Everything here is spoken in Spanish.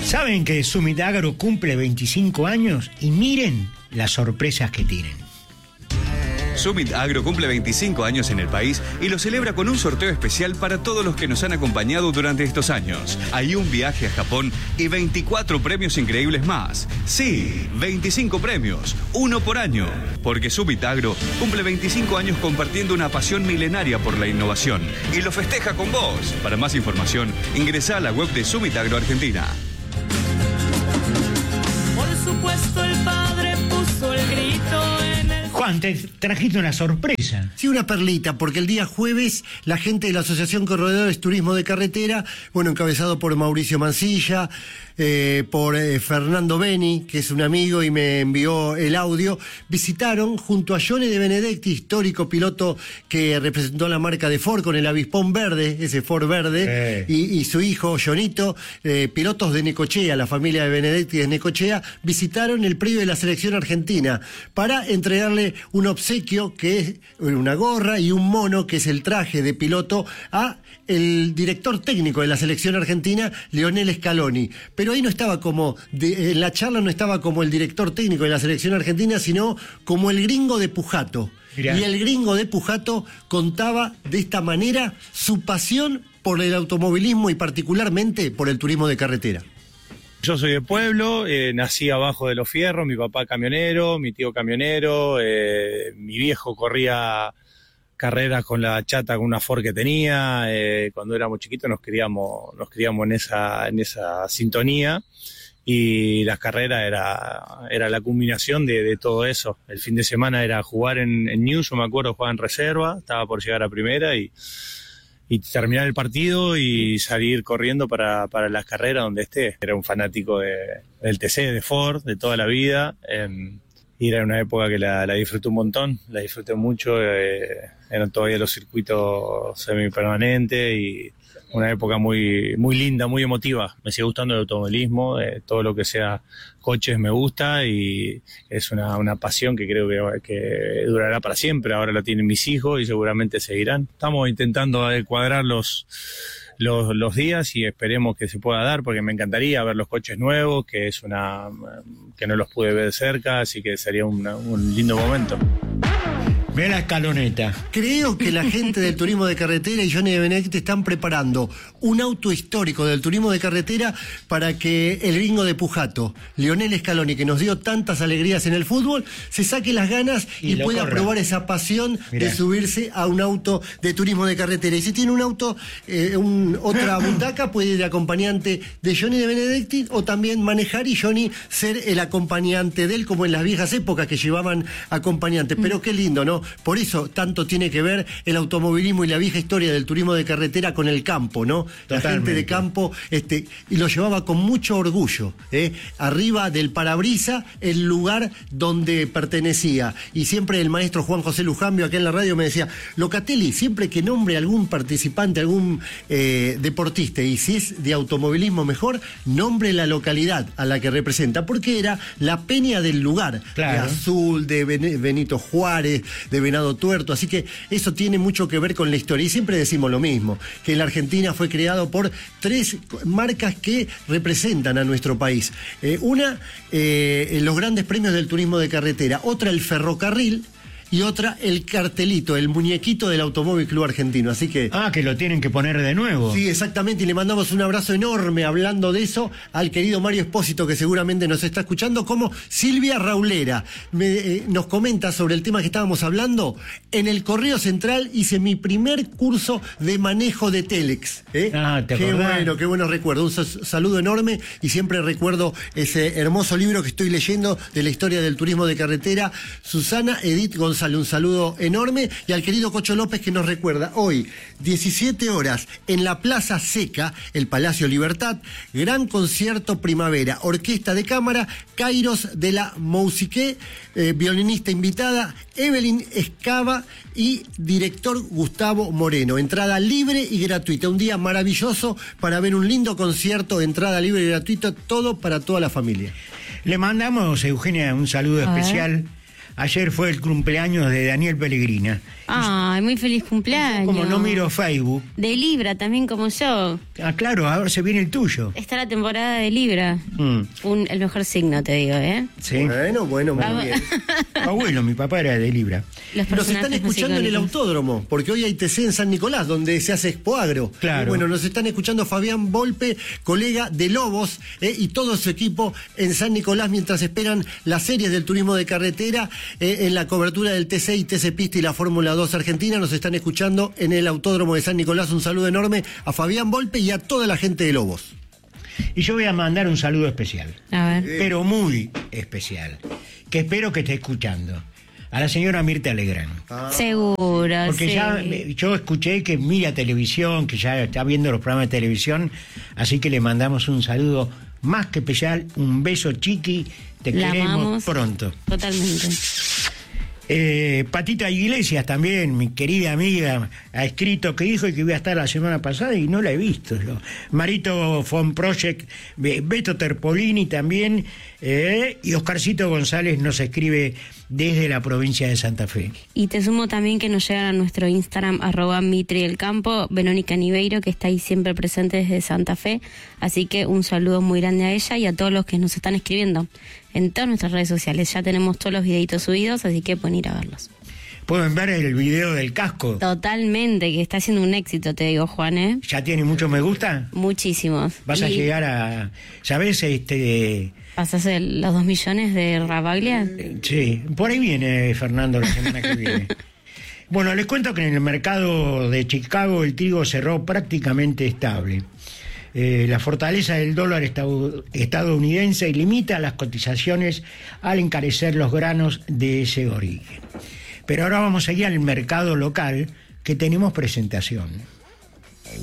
¿Saben que Summit Agro cumple 25 años? Y miren las sorpresas que tienen. Summit Agro cumple 25 años en el país y lo celebra con un sorteo especial para todos los que nos han acompañado durante estos años. Hay un viaje a Japón y 24 premios increíbles más. Sí, 25 premios, uno por año. Porque Summit Agro cumple 25 años compartiendo una pasión milenaria por la innovación y lo festeja con vos. Para más información, ingresá a la web de Summit Agro Argentina. Por supuesto el padre puso el grito en el... Juan, te trajiste una sorpresa. Sí, una perlita, porque el día jueves la gente de la Asociación Corredores Turismo de Carretera, bueno, encabezado por Mauricio Mancilla, por Fernando Beni, que es un amigo y me envió el audio, visitaron junto a Johnny De Benedetti, histórico piloto que representó la marca de Ford con el Avispón verde, ese Ford verde, y su hijo Jonito, pilotos de Necochea, la familia de Benedetti de Necochea, visitaron el predio de la selección argentina para entregarle un obsequio que es una gorra y un mono, que es el traje de piloto, a el director técnico de la selección argentina, Lionel Scaloni. Pero ahí no estaba en la charla no estaba como el director técnico de la selección argentina, sino como el gringo de Pujato. Mirá. Y el gringo de Pujato contaba de esta manera su pasión por el automovilismo y particularmente por el turismo de carretera. Yo soy de pueblo, nací abajo de los fierros, mi papá camionero, mi tío camionero, mi viejo corría carreras con la chata, con una Ford que tenía. Cuando éramos chiquitos nos criamos en esa sintonía, y las carreras era la culminación de todo eso. El fin de semana era jugar en News, yo me acuerdo, jugaba en reserva, estaba por llegar a primera y terminar el partido y salir corriendo para las carreras donde esté. Era un fanático del TC, de Ford, de toda la vida. Y era una época que la disfruté un montón, la disfruté mucho. Eran todavía los circuitos semipermanentes y una época muy, muy linda, muy emotiva. Me sigue gustando el automovilismo, todo lo que sea coches me gusta y es una pasión que creo que durará para siempre. Ahora la tienen mis hijos y seguramente seguirán. Estamos intentando cuadrar los días y esperemos que se pueda dar, porque me encantaría ver los coches nuevos, que no los pude ver cerca, así que sería un lindo momento. Ve la escaloneta. Creo que la gente del turismo de carretera y Johnny De Benedetti están preparando un auto histórico del turismo de carretera para que el gringo de Pujato, Lionel Scaloni, que nos dio tantas alegrías en el fútbol, se saque las ganas y pueda probar esa pasión de subirse a un auto de turismo de carretera. Y si tiene un auto, otra butaca, puede ir de acompañante de Johnny De Benedetti o también manejar y Johnny ser el acompañante de él, como en las viejas épocas que llevaban acompañantes. Pero qué lindo, ¿no? Por eso tanto tiene que ver el automovilismo y la vieja historia del turismo de carretera con el campo, ¿no? Totalmente. La gente de campo, y lo llevaba con mucho orgullo, arriba del parabrisa, el lugar donde pertenecía. Y siempre el maestro Juan José Lujambio, acá en la radio, me decía: Locatelli, siempre que nombre algún participante, algún deportista, y si es de automovilismo mejor, nombre la localidad a la que representa, porque era la peña del lugar, claro, de Azul, de Benito Juárez, de Venado Tuerto, así que eso tiene mucho que ver con la historia. Y siempre decimos lo mismo, que la Argentina fue creado por 3 marcas que representan a nuestro país. Una, los grandes premios del turismo de carretera, otra el ferrocarril, y otra el cartelito, el muñequito del Automóvil Club Argentino, así que... que lo tienen que poner de nuevo. Sí, exactamente, y le mandamos un abrazo enorme, hablando de eso, al querido Mario Espósito, que seguramente nos está escuchando, como Silvia Raulera nos comenta sobre el tema que estábamos hablando. En el Correo Central hice mi primer curso de manejo de Telex. ¿te acordás? Qué buenos recuerdos. Un saludo enorme, y siempre recuerdo ese hermoso libro que estoy leyendo de la historia del turismo de carretera. Susana Edith González, un saludo enorme, y al querido Cocho López, que nos recuerda hoy, 17 horas, en la Plaza Seca, el Palacio Libertad, gran concierto primavera, orquesta de cámara, Kairos de la Mousiqué, violinista invitada, Evelyn Escava y director Gustavo Moreno. Entrada libre y gratuita, un día maravilloso para ver un lindo concierto, entrada libre y gratuita, todo para toda la familia. Le mandamos, Eugenia, un saludo especial ayer fue el cumpleaños de Daniel Pellegrina. Ay, muy feliz cumpleaños. Como no miro Facebook. De Libra también, como yo. Ah, claro, ahora se viene el tuyo. Está la temporada de Libra. El mejor signo, te digo, ¿eh? Sí. Bueno, muy bien. Abuelo, mi papá era de Libra. Nos están escuchando en el autódromo, porque hoy hay TC en San Nicolás, donde se hace Expo Agro. Claro. Y bueno, nos están escuchando Fabián Volpe, colega de Lobos, y todo su equipo en San Nicolás, mientras esperan las series del turismo de carretera, en la cobertura del TC y TC Pista y la Fórmula 2 Argentina. Nos están escuchando en el autódromo de San Nicolás. Un saludo enorme a Fabián Volpe y a toda la gente de Lobos. Y yo voy a mandar un saludo especial. A ver. Pero muy especial. Que espero que esté escuchando. A la señora Mirta Legrand. Seguro, Porque sí. ya yo escuché que mira televisión, que ya está viendo los programas de televisión, así que le mandamos un saludo más que especial, un beso, Chiqui, te La queremos amamos. pronto. Totalmente. Patita Iglesias también, mi querida amiga, ha escrito que dijo que iba a estar la semana pasada y no la he visto yo. Marito von Project, Beto Terpolini también, y Oscarcito González nos escribe desde la provincia de Santa Fe. Y te sumo también que nos llegan a nuestro Instagram, @mitrielcampo, Verónica Niveiro, que está ahí siempre presente desde Santa Fe. Así que un saludo muy grande a ella y a todos los que nos están escribiendo en todas nuestras redes sociales. Ya tenemos todos los videitos subidos, así que pueden ir a verlos. ¿Pueden ver el video del casco? Totalmente, que está haciendo un éxito, te digo, Juan, ¿eh? ¿Ya tiene muchos me gusta? Muchísimos. Vas a Y llegar a... ¿Sabes? ¿Pasás los 2 millones de Rabaglia? Sí, por ahí viene Fernando la semana que viene. Bueno, les cuento que en el mercado de Chicago el trigo cerró prácticamente estable. La fortaleza del dólar estadounidense limita las cotizaciones al encarecer los granos de ese origen. Pero ahora vamos a ir al mercado local, que tenemos presentación.